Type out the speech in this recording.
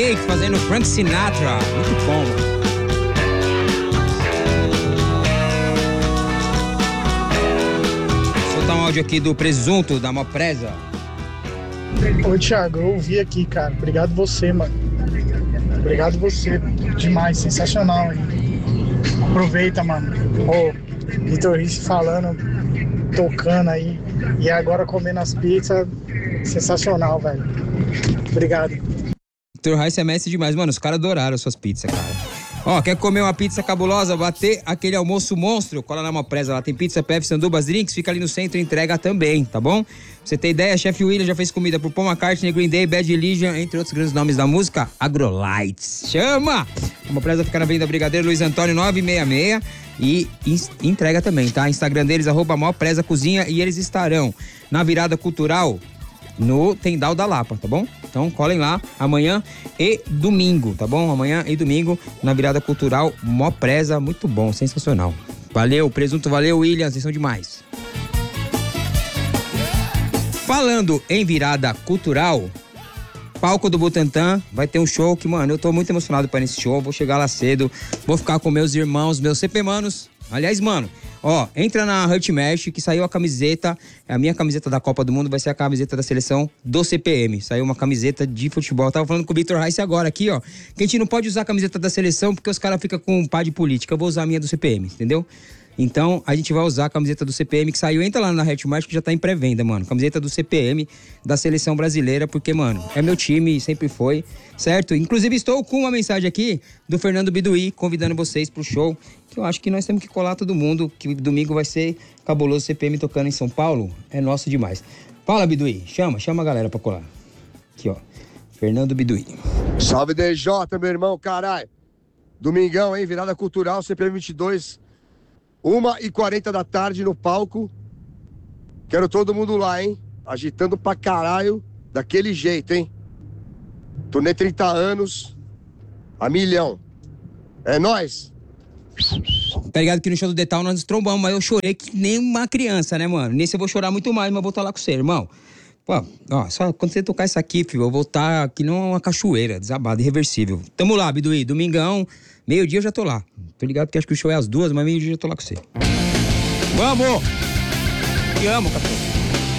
Faith fazendo Frank Sinatra. Muito bom, mano. Vou soltar um áudio aqui do Presunto, da Mopresa. Ô, Thiago, eu ouvi aqui, cara. Obrigado você, mano. Obrigado você. Demais, sensacional, hein? Aproveita, mano. Ô, Vitor Risse falando, tocando aí. E agora comendo as pizzas. Sensacional, velho. Obrigado. Vitor Risse é mestre demais. Mano, os caras adoraram suas pizzas, cara. Ó, quer comer uma pizza cabulosa, bater aquele almoço monstro? Cola na Mopresa, lá tem pizza, PF, sandubas, drinks, fica ali no centro e entrega também, tá bom? Pra você ter ideia, Chef William já fez comida pro Paul McCartney, Green Day, Bad Religion, entre outros grandes nomes da música, Agrolites. Chama! A Mopresa fica na Avenida Brigadeiro Luiz Antônio 966 e entrega também, tá? Instagram deles, @Mopresa Cozinha, e eles estarão na virada cultural no Tendal da Lapa, tá bom? Então colhem lá amanhã e domingo, tá bom? Amanhã e domingo na virada cultural Mopresa, muito bom, sensacional. Valeu, Presunto, valeu, William, vocês são demais. Falando em virada cultural, palco do Butantã, vai ter um show que, mano, eu tô muito emocionado para esse show, vou chegar lá cedo, vou ficar com meus irmãos, meus CP manos. Aliás, mano, ó, entra na Hurt Mesh que saiu a camiseta, a minha camiseta da Copa do Mundo vai ser a camiseta da seleção do CPM. Saiu uma camiseta de futebol. Eu tava falando com o Vitor Risse agora aqui, ó, que a gente não pode usar a camiseta da seleção porque os caras ficam com um pá de política. Eu vou usar a minha do CPM, entendeu? Então, a gente vai usar a camiseta do CPM que saiu. Entra lá na Hurt Mesh que já tá em pré-venda, mano. Camiseta do CPM da seleção brasileira, porque, mano, é meu time, sempre foi, certo? Inclusive, estou com uma mensagem aqui do Fernando Biduí, convidando vocês pro show, que eu acho que nós temos que colar todo mundo, que domingo vai ser cabuloso CPM tocando em São Paulo. É nosso demais. Fala, Biduí, chama a galera pra colar. Aqui, ó, Fernando Biduí. Salve, DJ, meu irmão, caralho. Domingão, hein, virada cultural, CPM 22, 1h40 da tarde no palco. Quero todo mundo lá, hein, agitando pra caralho, daquele jeito, hein. Turnê 30 anos, a milhão. É nóis. Tá ligado que no show do Detal nós nos trombamos, mas eu chorei que nem uma criança, né, mano? Nesse eu vou chorar muito mais, mas vou estar lá com você, irmão. Pô, ó, só quando você tocar isso aqui, filho, eu vou estar aqui numa cachoeira, desabada, irreversível. Tamo lá, Biduí, domingão, meio-dia eu já tô lá. Tô ligado porque acho que o show é às 2h, mas meio-dia eu já tô lá com você. Vamos! Te amo, cachorro.